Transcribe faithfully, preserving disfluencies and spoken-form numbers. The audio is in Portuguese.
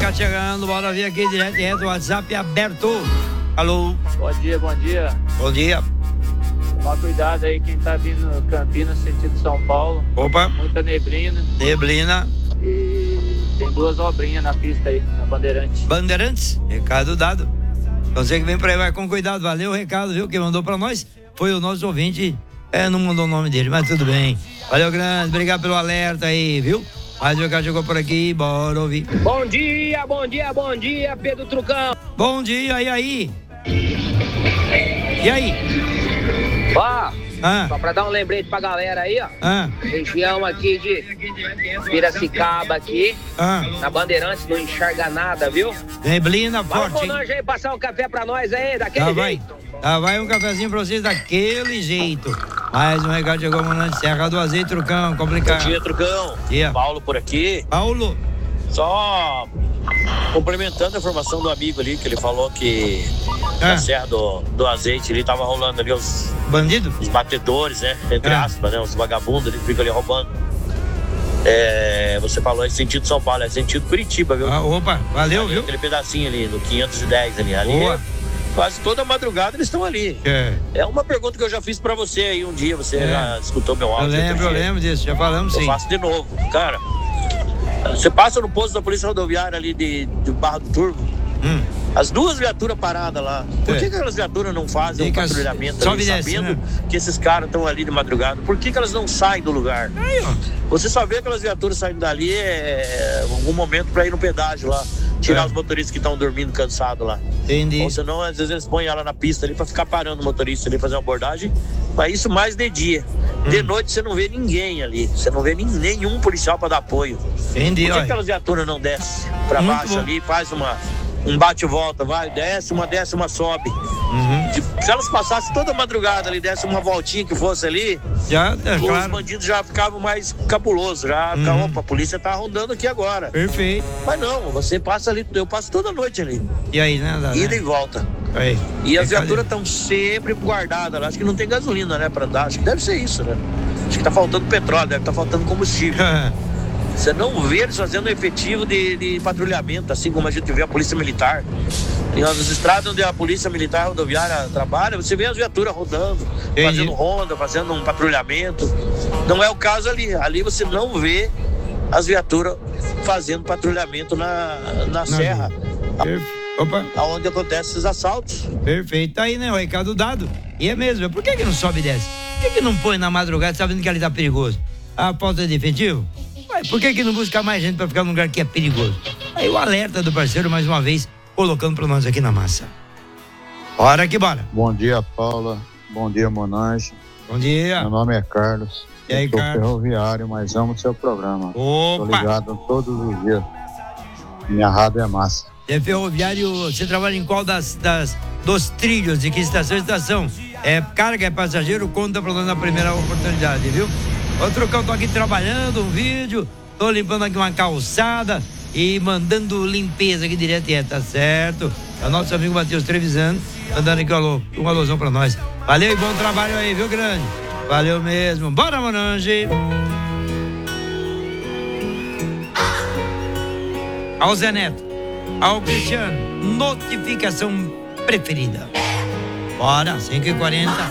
recado chegando, bora vir aqui direto e reto, WhatsApp aberto. Alô? Bom dia, bom dia. Bom dia. Toma cuidado aí quem tá vindo Campinas, sentido São Paulo. Opa. Muita neblina. Neblina. E tem duas obrinhas na pista aí, na Bandeirantes. Bandeirantes, recado dado. Você que vem por aí, vai com cuidado, valeu o recado, viu? Quem mandou pra nós foi o nosso ouvinte, é, não mandou o nome dele, mas tudo bem. Valeu, grande, obrigado pelo alerta aí, viu? Mais um recado chegou por aqui, bora ouvir. Bom dia, bom dia, bom dia, Pedro Trucão. Bom dia, e aí? E aí? Ó, Ah. só pra dar um lembrete pra galera aí, ó. Ah. Região aqui de Piracicaba aqui, Ah. na Bandeirantes, não enxerga nada, viu? Neblina Fala forte, pro hein? Lange aí passar um café pra nós aí, daquele Tá, vai. jeito. Tá, vai um cafezinho pra vocês daquele jeito. Mais um recado chegou, mano, Serra do Azeite, Trucão, complicado. Bom dia, Trucão. Dia. Paulo por aqui. Paulo. Só complementando a informação do amigo ali, que ele falou que Ah. na Serra do, do Azeite ali tava rolando ali os, Bandido? os batedores, né? Entre Ah. aspas, né? Os vagabundos ali que ficam ali roubando. É, você falou em sentido São Paulo, é sentido Curitiba, viu? Ah, opa, valeu, Ali, viu? aquele pedacinho ali, no quinhentos e dez ali. Ali, Boa. quase toda madrugada eles estão ali. É. É uma pergunta que eu já fiz pra você aí um dia, você É. já escutou meu Eu áudio. outro lembro, eu dia. lembro disso, já falamos Eu sim. faço de novo. Cara, você passa no posto da Polícia Rodoviária ali de, de Barra do Turvo, Hum. as duas viaturas paradas lá. Por É. que, que aquelas viaturas não fazem um Fica- patrulhamento sobe ali, e desce, sabendo né? que esses caras estão ali de madrugada? Por que, que elas não saem do lugar? Aí, ó. Você só vê aquelas viaturas saindo dali é, em algum momento pra ir no pedágio lá. Tirar É. os motoristas que estão dormindo cansados lá. Entendi. Ou senão, às vezes eles põem ela na pista ali pra ficar parando o motorista ali, fazer uma abordagem. Mas isso mais de dia. De Hum. noite você não vê ninguém ali. Você não vê nin- nenhum policial pra dar apoio. Entendi, Por que ó. aquelas viaturas não descem pra Muito baixo bom. ali, faz uma, um bate e volta, vai, desce, uma desce, uma sobe. Uhum. De- Se elas passassem toda madrugada ali, desse uma voltinha que fosse ali, Já, é os claro. bandidos já ficavam mais cabulosos, já Uhum. ficavam, opa, a polícia tá rondando aqui agora. Perfeito. Mas não, você passa ali, eu passo toda noite ali, E aí, né, Dada? ida e volta. Aí. E as Recado- viaturas estão sempre guardadas lá, acho que não tem gasolina, né, pra andar, acho que deve ser isso, né? Acho que tá faltando petróleo, deve estar faltando combustível. Você não vê eles fazendo efetivo de, de patrulhamento, assim como a gente vê a polícia militar. E nas estradas onde a polícia militar rodoviária trabalha, você vê as viaturas rodando, Entendi. fazendo ronda, fazendo um patrulhamento. Não é o caso ali. Ali você não vê as viaturas fazendo patrulhamento na, na serra, Perfe- Opa, onde acontecem esses assaltos. perfeito. Tá aí, né? O recado dado. E é mesmo. Por que que não sobe e desce? Por que que não põe na madrugada sabendo que ali tá perigoso? A falta de efetivo? Ué, por que que não busca mais gente pra ficar num lugar que é perigoso? Aí o alerta do parceiro, mais uma vez, colocando pra nós aqui na massa. Bora que bora. Bom dia, Paula. Bom dia, Monange. Bom dia. Meu nome é Carlos. E aí, Eu sou Carlos? ferroviário, mas amo o seu programa. Tô Opa! ligado todos os dias. Minha rádio é massa. É ferroviário, você trabalha em qual das, das dos trilhos? De que estação a estação? É carga, é passageiro? Conta pra nós na primeira oportunidade, viu? Outro cão, tô aqui trabalhando, um vídeo, tô limpando aqui uma calçada e mandando limpeza aqui direto e é, tá certo? É o nosso amigo Matheus Trevisan, mandando aqui um, alô, um alôzão pra nós. Valeu e bom trabalho aí, viu, grande? Valeu mesmo. Bora, Monange! Ao Zé Neto, ao Cristiano, notificação preferida. Bora, cinco e quarenta.